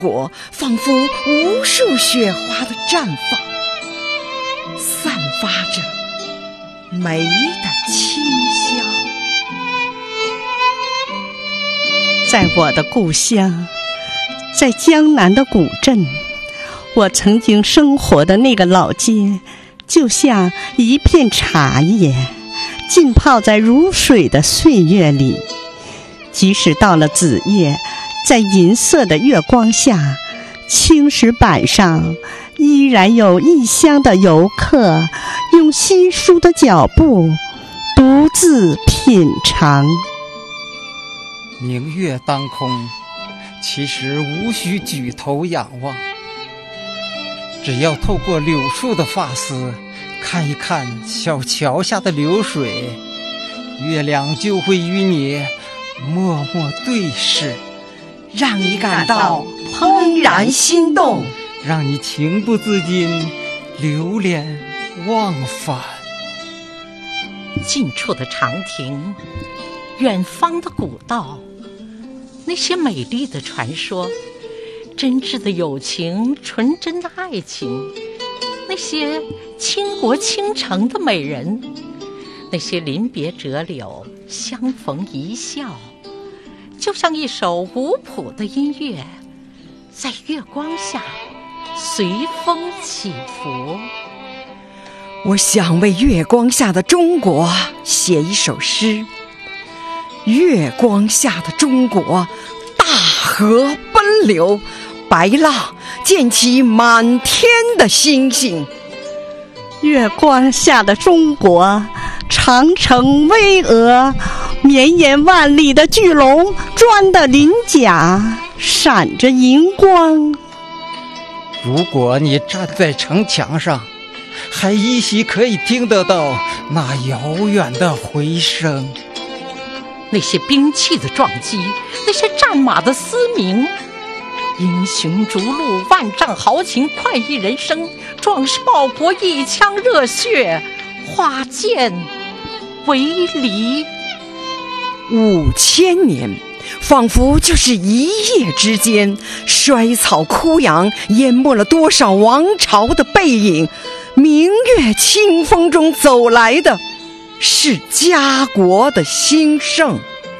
国仿佛无数雪花的绽放，散发着梅的清香。 在我的故乡，在江南的古镇，我曾经生活的那个老街，就像一片茶叶，浸泡在如水的岁月里。即使到了子夜，在银色的月光下，青石板上依然有异乡的游客用稀疏的脚步独自品尝。 明月当空，其实无需举头仰望，只要透过柳树的发丝看一看小桥下的流水，月亮就会与你默默对视， 让你感到怦然心动， 让你情不自禁流连忘返。 近处的长亭，远方的古道，那些美丽的传说，真挚的友情，纯真的爱情，那些倾国倾城的美人，那些临别折柳，相逢一笑，就像一首无谱的音乐，在月光下随风起伏。 我想为月光下的中国写一首诗。月光下的中国，大河奔流，白浪溅起满天的星星。 月光下的中国，长城巍峨，绵延万里的巨龙钻的鳞甲闪着银光。 如果你站在城墙上，还依稀可以听得到那遥远的回声。 那些兵器的撞击，那些战马的嘶鸣，英雄逐鹿，万丈豪情，快意人生，壮士报国，一腔热血，花剑为犁。 5000年仿佛就是一夜之间，衰草枯杨淹没了多少王朝的背影。明月清风中走来的是家国的兴盛。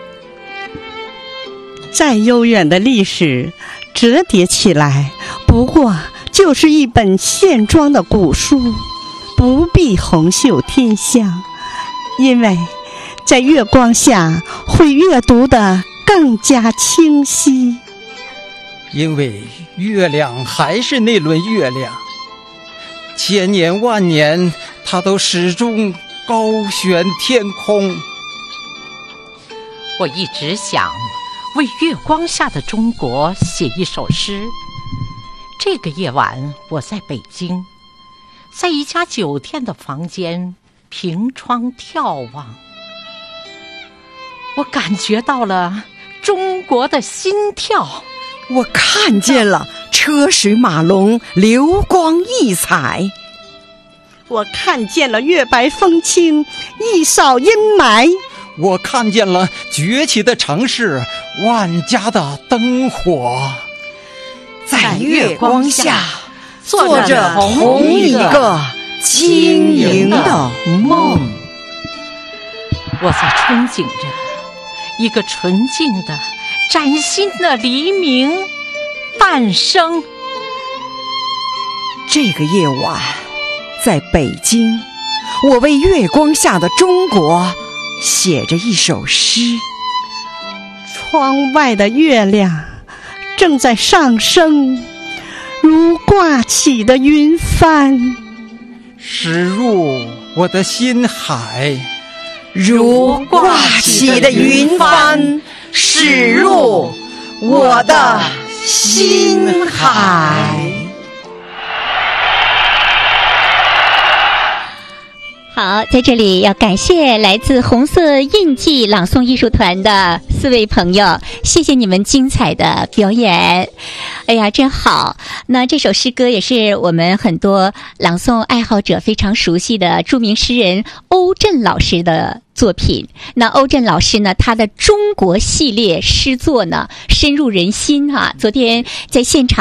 再悠远的历史折叠起来，不过就是一本线装的古书，不必红袖添香，因为在月光下会阅读得更加清晰。 因为月亮还是那轮月亮，千年万年，它都始终高悬天空。 我一直想为月光下的中国写一首诗。这个夜晚，我在北京，在一家酒店的房间，凭窗眺望，我感觉到了中国的心跳。 我看见了车水马龙，流光溢彩。 我看见了月白风清，一扫阴霾。 我看见了崛起的城市，万家的灯火。 在月光下做着同一个晶莹的梦。 我在憧憬着一个纯净的崭新的黎明诞生。 这个夜晚，在北京，我为月光下的中国写着一首诗。 窗外的月亮正在上升，如挂起的云帆， 驶入我的心海， 如挂起的云帆，驶入我的心海。 好，在这里要感谢来自红色印记朗诵艺术团的4位朋友，谢谢你们精彩的表演。哎呀，真好！那这首诗歌也是我们很多朗诵爱好者非常熟悉的著名诗人欧震老师的作品。那欧震老师呢，他的中国系列诗作呢深入人心啊。昨天在现场